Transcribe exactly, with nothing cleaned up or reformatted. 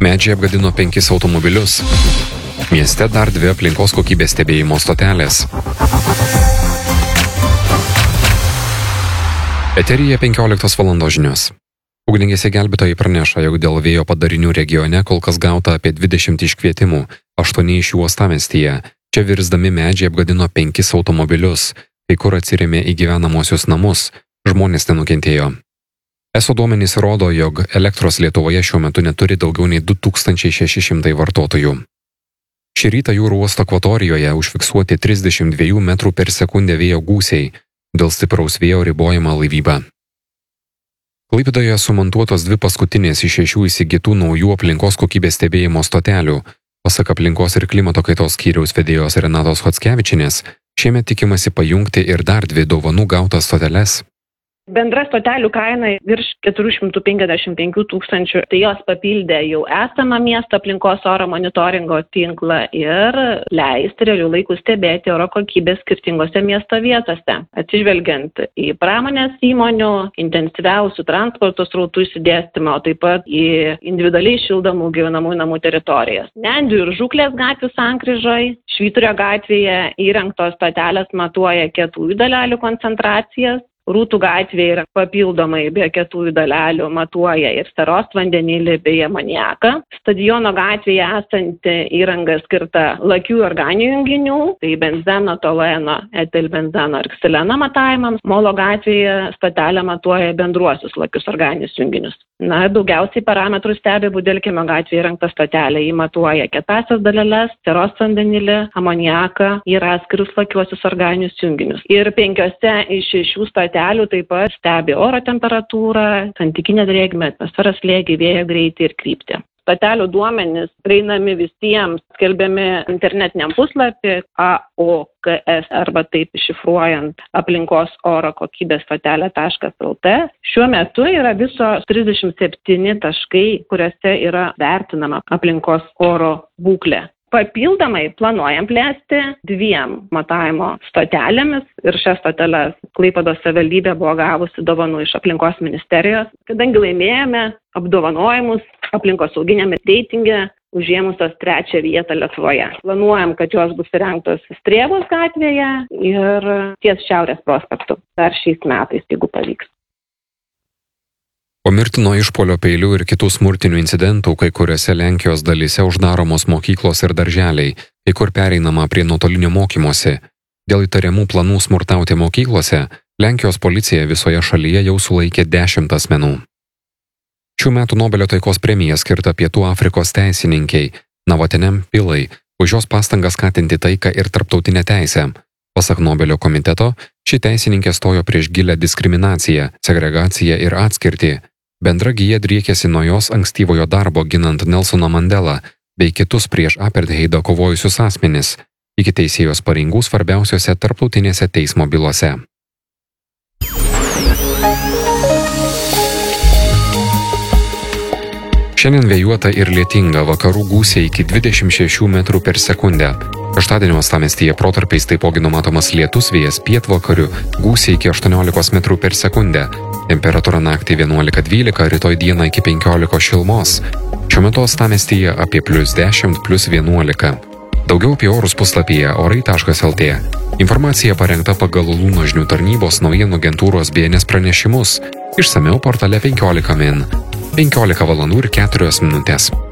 Medžiai apgadino penkis automobilius. Mieste dar dvi aplinkos kokybės stebėjimo stotelės. Eteryje penkioliktos valandos žinios. Ugniagesiai gelbėtojai praneša, jog dėl vėjo padarinių regione kol kas gauta apie dvidešimt iškvietimų, aštuoni iš jų uostamiestyje. Čia virsdami medžiai apgadino penkis automobilius, kai kur atsirėmė į gyvenamosius namus, žmonės nenukentėjo. Eso duomenys rodo, jog elektros Lietuvoje šiuo metu neturi daugiau nei du tūkstančiai šeši šimtai vartotojų. Šį rytą jūrų uosto akvatorijoje užfiksuoti trisdešimt dviejų metrų per sekundę vėjo gūsiai, dėl stipraus vėjo ribojama laivyba. Klaipėdoje sumontuotos dvi paskutinės iš šešių įsigytų naujų aplinkos kokybės stebėjimo stotelių. Pasak aplinkos ir klimato kaitos skyriaus vedėjos Renatos Chockevičienės, šiemet tikimasi pajungti ir dar dvi dovanų gautas stoteles. Bendra stotelių kaina virš keturių šimtų penkiasdešimt penkių tūkstančių, tai jos papildė jau esamą miesto aplinkos oro monitoringo tinklą ir leisti realių laikų stebėti oro kokybę skirtingose miesto vietose, atsižvelgiant į pramonės įmonių, intensyviausių transporto srautų išsidėstymą, o taip pat į individualiai šildomų gyvenamųjų namų teritorijas. Nendrių ir Žuklės gatvių sankryžoj, Švyturio gatvėje įrengtos stotelės matuoja kietųjų dalelių koncentracijas. Rūtų gatvėje yra papildomai be kietųjų dalelių matuoja ir seros vandenilį bei amoniaką. Stadiono gatvėje esanti įranga skirta lakių organinių junginių, tai benzeno, tolueno, etilbenzeno ir ksileno matavimams. Molo gatvėje stotelė matuoja bendruosius lakius organinius junginius. Na, daugiausiai parametrų stebi Budelkimio gatvėje įrengta stotelė. Ji matuoja kietąsias daleles, seros vandenilį, amoniaką ir atskirus lakiuosius organinius junginius. Ir penkiose iš šešių stotelių taip pat stebi oro temperatūrą, santykinę drėgmę, atmosferos slėgį, vėjo greitį ir kryptį. Stotelių duomenys prieinami visiems, skelbiami internetiniam puslapį A O K S arba taip iššifruojant aplinkos oro kokybės stotelė taškas L T. Šiuo metu yra viso trisdešimt septyni taškai, kuriuose yra vertinama aplinkos oro būklė. Papildomai planuojam plėsti dviem matavimo stotelėmis ir šias stoteles Klaipėdos savivaldybė buvo gavusi dovanų iš aplinkos ministerijos, kadangi laimėjome apdovanojimus aplinkosauginiame reitinge užėmusios trečią vietą Lietuvoje. Planuojam, kad jos bus įrengtos Strėvos gatvėje ir ties Šiaurės prospektu dar šiais metais, jeigu pavyks. Po mirtino išpuolio peilių ir kitų smurtinių incidentų, kai kuriuose Lenkijos dalyse uždaromos mokyklos ir darželiai, kai kur pereinama prie nuotolinio mokymosi. Dėl įtariamų planų smurtauti mokyklose, Lenkijos policija visoje šalyje jau sulaikė dešimt asmenų. Šių metų Nobelio taikos premija skirta Pietų Afrikos teisininkei Navatenem Pillai už jos pastangas skatinti taiką ir tarptautinę teisę. Pasak Nobelio komiteto, ši teisininkė stojo prieš gilią diskriminaciją, segregaciją ir atskirtį. Bendra gija driekėsi nuo jos ankstyvojo darbo ginant Nelsoną Mandelą bei kitus prieš apartheidą kovojusius asmenis, iki teisėjos pareigų svarbiausiose tarptautinėse teismo bylose. Šiandien vėjuota ir lietinga, vakarų gūsiai iki dvidešimt šešių metrų per sekundę. Šeštadienio uostamiestyje protarpiais taipogi numatomas lietus, vėjas pietvakarių, gūsiai iki aštuoniolikos metrų per sekundę. Temperatūra naktį vienuolika dvylika, rytoj dieną iki penkiolikos šilumos. Šiuo metu uostamiestyje apie plius dešimt, plius vienuolika. Daugiau apie orus puslapyje orai taškas L T. Informacija parengta pagal Lūno žinių tarnybos naujienų agentūros B N S pranešimus. Išsamiau portale penkiolika min. penkiolika valandų ir keturios minutės.